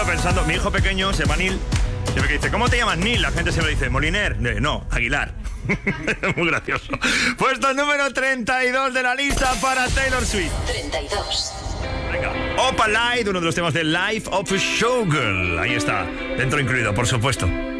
quedo pensando, mi hijo pequeño se llama Neil, siempre que dice, ¿cómo te llamas Neil? La gente siempre dice, Moliner. No, Aguilar. Muy gracioso. Puesto número 32 de la lista para Taylor Swift. 32. Venga, Opalite, uno de los temas de Life of a Showgirl. Ahí está, dentro incluido, por supuesto.